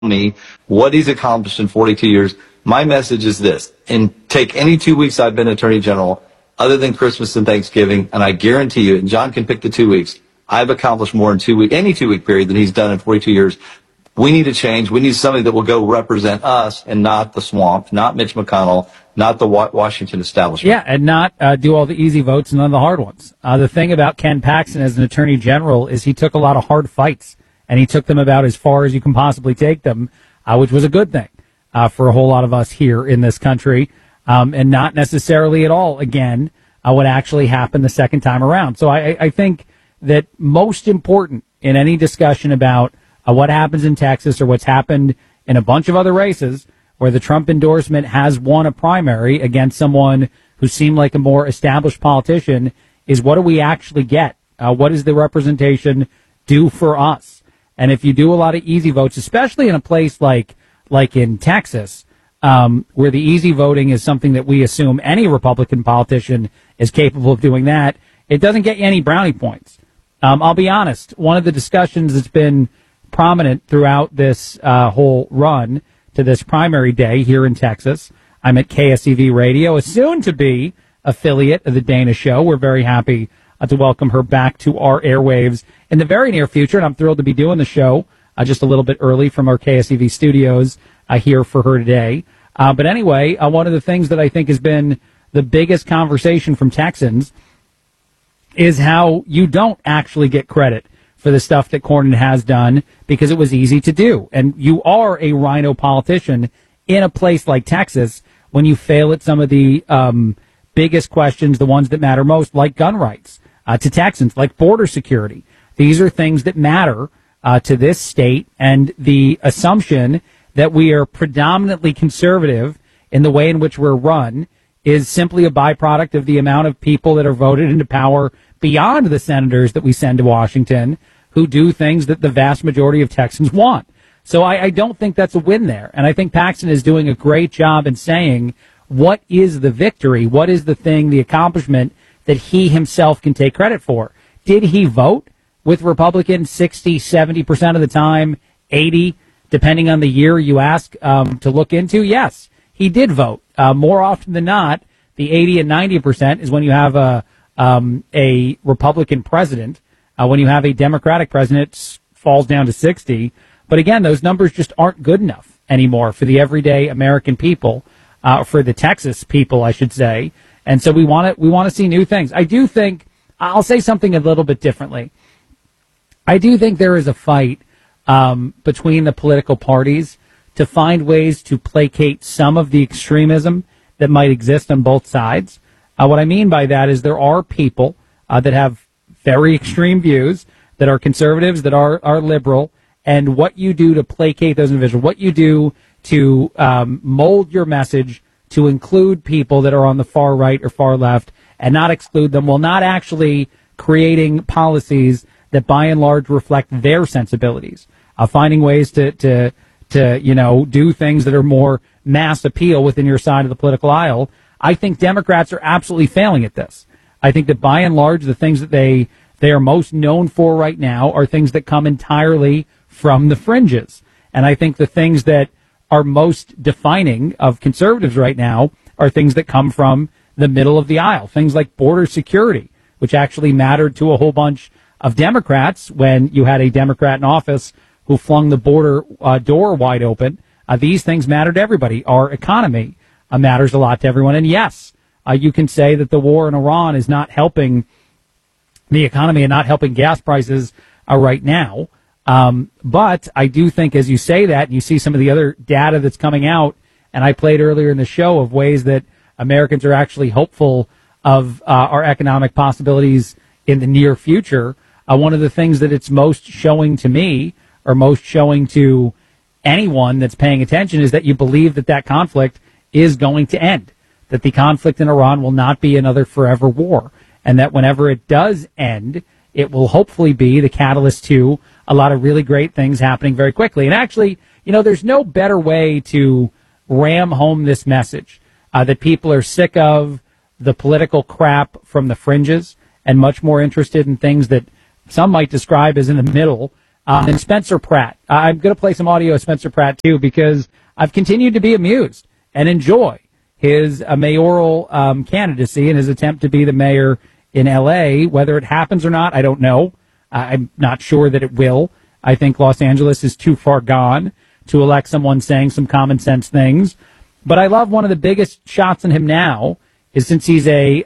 me what he's accomplished in 42 years. My message is this: and take any 2 weeks I've been Attorney General, other than Christmas and Thanksgiving, and I guarantee you, and John can pick the 2 weeks, I've accomplished more in any 2 week period than he's done in 42 years. We need a change. We need somebody that will go represent us and not the swamp, not Mitch McConnell, not the Washington establishment. Yeah, and not do all the easy votes and none of the hard ones. The thing about Ken Paxton as an Attorney General is he took a lot of hard fights, and he took them about as far as you can possibly take them, which was a good thing for a whole lot of us here in this country, and not necessarily at all, again, what actually happened the second time around. So I think that most important in any discussion about what happens in Texas or what's happened in a bunch of other races where the Trump endorsement has won a primary against someone who seemed like a more established politician is what do we actually get? What does the representation do for us? And if you do a lot of easy votes, especially in a place like in Texas, where the easy voting is something that we assume any Republican politician is capable of doing that, it doesn't get you any brownie points. I'll be honest, one of the discussions that's been prominent throughout this whole run to this primary day here in Texas. I'm at KSEV Radio, a soon-to-be affiliate of the Dana Show. We're very happy to welcome her back to our airwaves in the very near future, and I'm thrilled to be doing the show just a little bit early from our KSEV studios here for her today. But anyway, one of the things that I think has been the biggest conversation from Texans is how you don't actually get credit for the stuff that Cornyn has done because it was easy to do. And you are a rhino politician in a place like Texas when you fail at some of the biggest questions, the ones that matter most, like gun rights to Texans, like border security. These are things that matter to this state, and the assumption that we are predominantly conservative in the way in which we're run is simply a byproduct of the amount of people that are voted into power beyond the senators that we send to Washington who do things that the vast majority of Texans want. So I don't think that's a win there. And I think Paxton is doing a great job in saying what is the victory, what is the thing, the accomplishment that he himself can take credit for. Did he vote with Republicans 60, 70% of the time, 80, depending on the year you ask to look into? Yes, he did vote. More often than not, the 80 and 90% is when you have a Republican president. When you have a Democratic president, it falls down to 60. But again, those numbers just aren't good enough anymore for the everyday American people, for the Texas people, I should say. And so we want to see new things. I do think, I'll say something a little bit differently. I do think there is a fight between the political parties to find ways to placate some of the extremism that might exist on both sides. What I mean by that is there are people that have very extreme views, that are conservatives, that are liberal, and what you do to placate those individuals, what you do to mold your message to include people that are on the far right or far left and not exclude them, while not actually creating policies that by and large reflect their sensibilities, finding ways to do things that are more mass appeal within your side of the political aisle. I think Democrats are absolutely failing at this. I think that by and large, the things that they are most known for right now are things that come entirely from the fringes. And I think the things that are most defining of conservatives right now are things that come from the middle of the aisle. Things like border security, which actually mattered to a whole bunch of Democrats when you had a Democrat in office who flung the border door wide open. These things matter to everybody. Our economy matters a lot to everyone. And yes, you can say that the war in Iran is not helping the economy and not helping gas prices right now. But I do think as you say that, and you see some of the other data that's coming out, and I played earlier in the show of ways that Americans are actually hopeful of our economic possibilities in the near future. One of the things that it's most showing to me, or most showing to anyone that's paying attention, is that you believe that that conflict is going to end, that the conflict in Iran will not be another forever war, and that whenever it does end, it will hopefully be the catalyst to a lot of really great things happening very quickly. And actually, there's no better way to ram home this message that people are sick of the political crap from the fringes and much more interested in things that some might describe as in the middle, And Spencer Pratt. I'm going to play some audio of Spencer Pratt, too, because I've continued to be amused and enjoy his mayoral candidacy and his attempt to be the mayor in L.A. Whether it happens or not, I don't know. I'm not sure that it will. I think Los Angeles is too far gone to elect someone saying some common sense things. But I love one of the biggest shots on him now is since he's a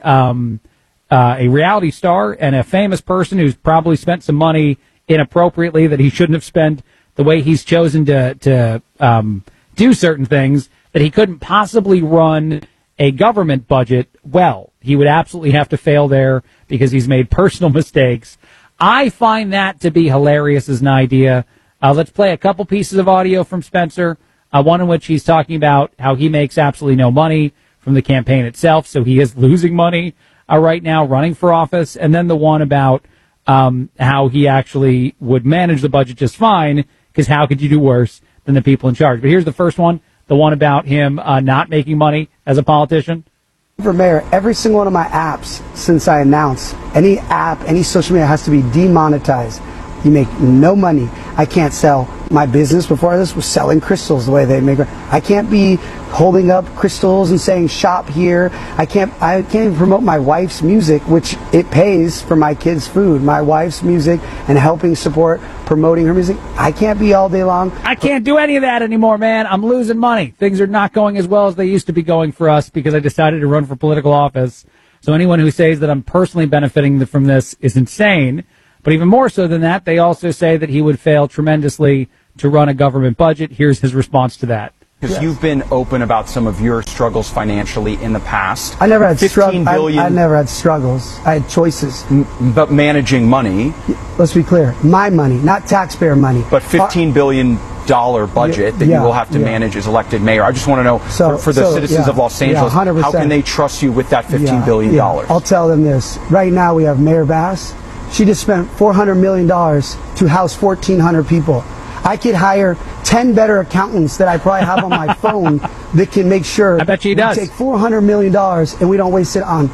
reality star and a famous person who's probably spent some money inappropriately that he shouldn't have spent the way he's chosen to do certain things, that he couldn't possibly run a government budget well. He would absolutely have to fail there because he's made personal mistakes. I find that to be hilarious as an idea. Let's play a couple pieces of audio from Spencer, one in which he's talking about how he makes absolutely no money from the campaign itself, so he is losing money right now running for office, and then the one about how he actually would manage the budget just fine, because how could you do worse than the people in charge? But here's the first one, the one about him not making money as a politician. For mayor, every single one of my apps since I announced, any app, any social media has to be demonetized. You make no money. I can't sell. My business before this was selling crystals the way they make. I can't be holding up crystals and saying shop here. I can't even promote my wife's music, which it pays for my kids' food. My wife's music and helping support promoting her music. I can't be all day long. I can't do any of that anymore, man. I'm losing money. Things are not going as well as they used to be going for us because I decided to run for political office. So anyone who says that I'm personally benefiting from this is insane. But even more so than that, they also say that he would fail tremendously to run a government budget. Here's his response to that. Because you've been open about some of your struggles financially in the past. I never had struggles. I never had struggles. I had choices. But managing money. Let's be clear. My money, not taxpayer money. But $15 billion budget that you will have to manage as elected mayor. I just want to know, for the citizens of Los Angeles, how can they trust you with that $15 billion? I'll tell them this. Right now we have Mayor Bass. She just spent $400 million to house 1,400 people. I could hire 10 better accountants that I probably have on my phone that can make sure I bet she does. We take $400 million and we don't waste it on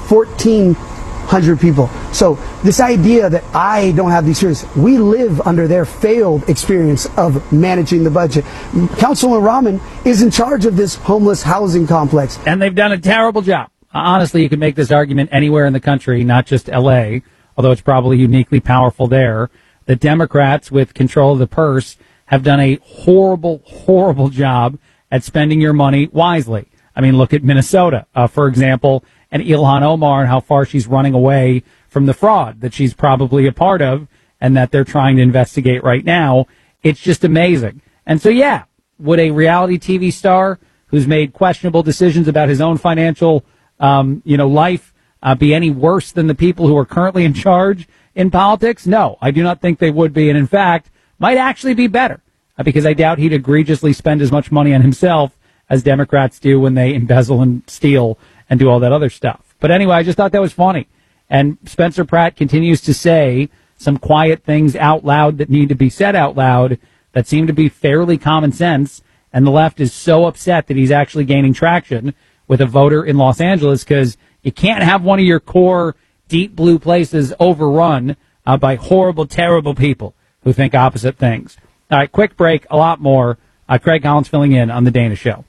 1,400 people. So this idea that I don't have the experience, we live under their failed experience of managing the budget. Councilman Rahman is in charge of this homeless housing complex. And they've done a terrible job. Honestly, you could make this argument anywhere in the country, not just L.A., although it's probably uniquely powerful there. The Democrats, with control of the purse, have done a horrible, horrible job at spending your money wisely. I mean, look at Minnesota, for example, and Ilhan Omar and how far she's running away from the fraud that she's probably a part of and that they're trying to investigate right now. It's just amazing. And so, yeah, would a reality TV star who's made questionable decisions about his own financial, life be any worse than the people who are currently in charge in politics? No, I do not think they would be, and in fact, might actually be better, because I doubt he'd egregiously spend as much money on himself as Democrats do when they embezzle and steal and do all that other stuff. But anyway, I just thought that was funny. And Spencer Pratt continues to say some quiet things out loud that need to be said out loud that seem to be fairly common sense, and the left is so upset that he's actually gaining traction with a voter in Los Angeles because you can't have one of your core deep blue places overrun by horrible, terrible people who think opposite things. All right, quick break, a lot more. Craig Collins filling in on The Dana Show.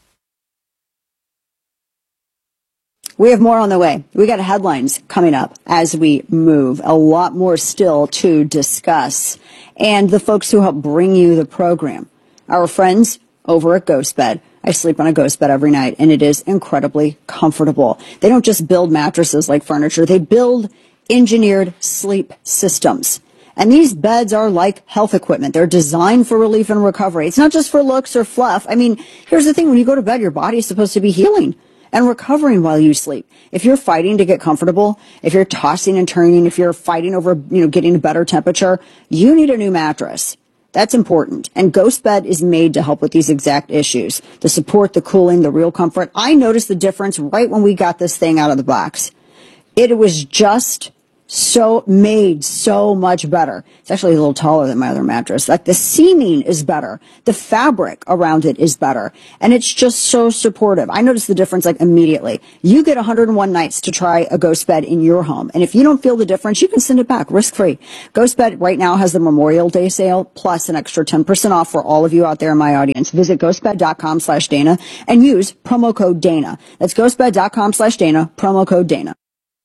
We have more on the way. We got headlines coming up as we move. A lot more still to discuss. And the folks who help bring you the program, our friends over at GhostBed. I sleep on a ghost bed every night, and it is incredibly comfortable. They don't just build mattresses like furniture. They build engineered sleep systems. And these beds are like health equipment. They're designed for relief and recovery. It's not just for looks or fluff. I mean, here's the thing. When you go to bed, your body is supposed to be healing and recovering while you sleep. If you're fighting to get comfortable, if you're tossing and turning, if you're fighting over, getting a better temperature, you need a new mattress. That's important. And GhostBed is made to help with these exact issues. The support, the cooling, the real comfort. I noticed the difference right when we got this thing out of the box. It was just Made so much better. It's actually a little taller than my other mattress. Like the seaming is better. The fabric around it is better. And it's just so supportive. I noticed the difference like immediately. You get 101 nights to try a Ghost bed in your home. And if you don't feel the difference, you can send it back risk-free. Ghost bed right now has the Memorial Day sale plus an extra 10% off for all of you out there in my audience. Visit ghostbed.com/Dana and use promo code Dana. That's ghostbed.com/Dana, promo code Dana.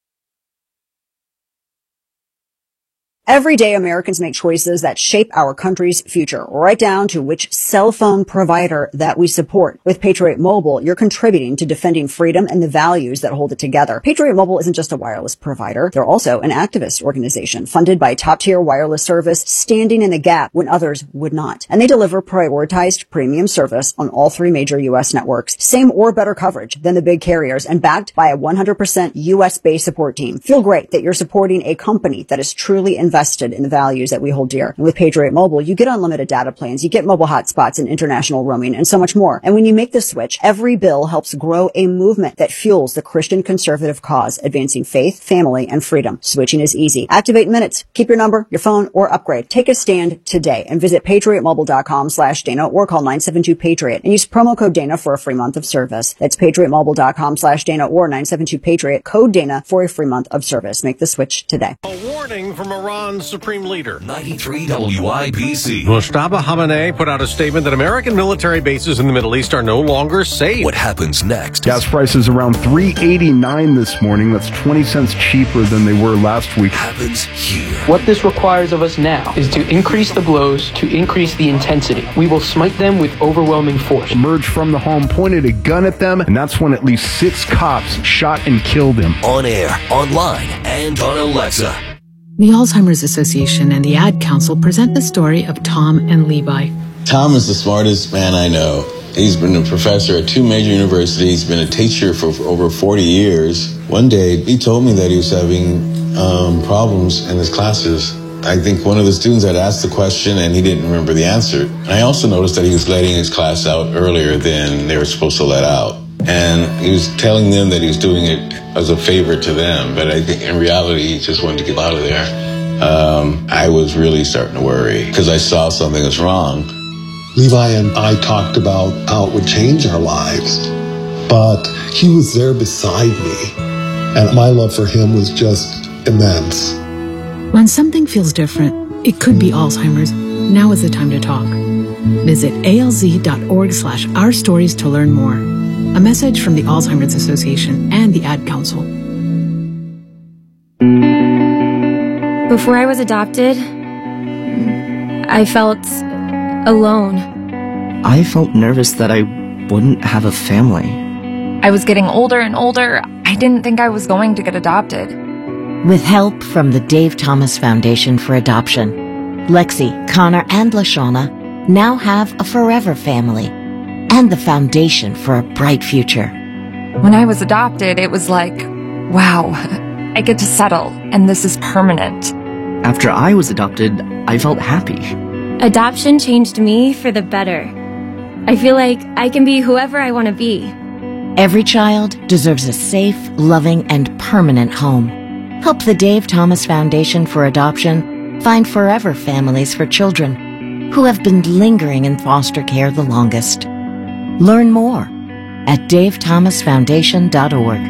Every day, Americans make choices that shape our country's future, right down to which cell phone provider that we support. With Patriot Mobile, you're contributing to defending freedom and the values that hold it together. Patriot Mobile isn't just a wireless provider. They're also an activist organization funded by top-tier wireless service, standing in the gap when others would not. And they deliver prioritized premium service on all 3 major U.S. networks. Same or better coverage than the big carriers and backed by a 100% U.S.-based support team. Feel great that you're supporting a company that is truly invested in the values that we hold dear. And with Patriot Mobile, you get unlimited data plans, you get mobile hotspots and international roaming, and so much more. And when you make the switch, every bill helps grow a movement that fuels the Christian conservative cause, advancing faith, family, and freedom. Switching is easy. Activate in minutes. Keep your number, your phone, or upgrade. Take a stand today and visit patriotmobile.com/Dana or call 972-PATRIOT and use promo code Dana for a free month of service. That's patriotmobile.com/Dana or 972-PATRIOT, code Dana for a free month of service. Make the switch today. A warning from Iran's supreme leader. 93 WIBC. Mustafa Khamenei put out a statement that American military bases in the Middle East are no longer safe. What happens next? Gas prices around $3.89 this morning. That's 20 cents cheaper than they were last week. Happens here. What this requires of us now is to increase the blows, to increase the intensity. We will smite them with overwhelming force. Emerged from the home, pointed a gun at them, and that's when at least 6 cops shot and killed him. On air, online, and on Alexa. The Alzheimer's Association and the Ad Council present the story of Tom and Levi. Tom is the smartest man I know. He's been a professor at 2 major universities, been a teacher for over 40 years. One day, he told me that he was having problems in his classes. I think one of the students had asked the question and he didn't remember the answer. And I also noticed that he was letting his class out earlier than they were supposed to let out. And he was telling them that he was doing it as a favor to them, but I think in reality he just wanted to get out of there. I was really starting to worry because I saw something was wrong. Levi and I talked about how it would change our lives, but he was there beside me, and my love for him was just immense. When something feels different, it could be Alzheimer's. Now is the time to talk. Visit alz.org/ourstories to learn more. A message from the Alzheimer's Association and the Ad Council. Before I was adopted, I felt alone. I felt nervous that I wouldn't have a family. I was getting older and older. I didn't think I was going to get adopted. With help from the Dave Thomas Foundation for Adoption, Lexi, Connor, and LaShawna now have a forever family and the foundation for a bright future. When I was adopted, it was like, wow, I get to settle, and this is permanent. After I was adopted, I felt happy. Adoption changed me for the better. I feel like I can be whoever I want to be. Every child deserves a safe, loving, and permanent home. Help the Dave Thomas Foundation for Adoption find forever families for children who have been lingering in foster care the longest. Learn more at davethomasfoundation.org.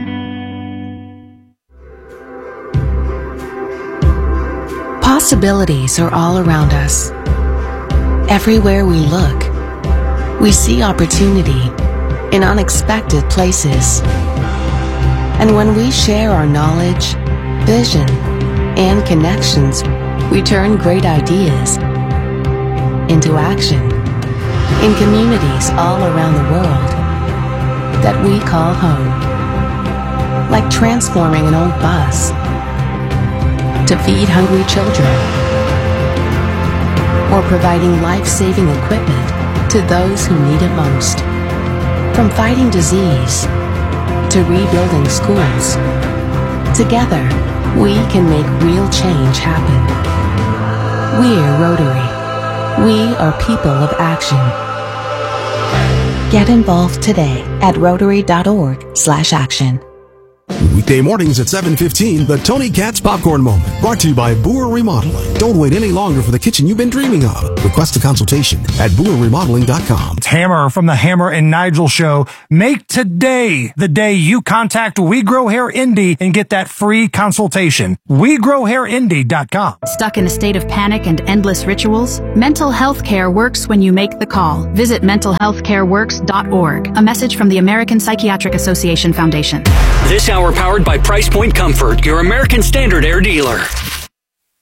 Possibilities are all around us. Everywhere we look, we see opportunity in unexpected places. And when we share our knowledge, vision, and connections, we turn great ideas into action in communities all around the world that we call home. Like transforming an old bus to feed hungry children, or providing life-saving equipment to those who need it most. From fighting disease to rebuilding schools, together we can make real change happen. We're Rotary. We are people of action. Get involved today at Rotary.org/action. Weekday mornings at 7:15, the Tony Katz Popcorn Moment. Brought to you by Boer Remodeling. Don't wait any longer for the kitchen you've been dreaming of. Request a consultation at BoerRemodeling.com. It's Hammer from the Hammer and Nigel Show. Make today the day you contact We Grow Hair Indy and get that free consultation. WeGrowHairIndy.com. Stuck in a state of panic and endless rituals? Mental health care works when you make the call. Visit mentalhealthcareworks.org. A message from the American Psychiatric Association Foundation. This hour powered by Price Point Comfort, your American Standard Air dealer.